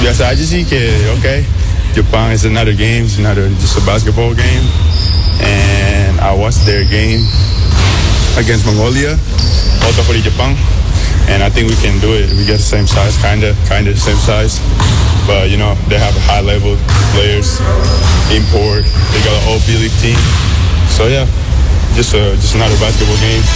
sa dici que, okay, Japan is another game, it's not just a basketball game. And I watched their game against Mongolia, also for Japan. And I think we can do it. We get the same size, kind of the same size. But, you know, they have high-level players, import. They got an all B-League team. So, yeah, just another basketball game.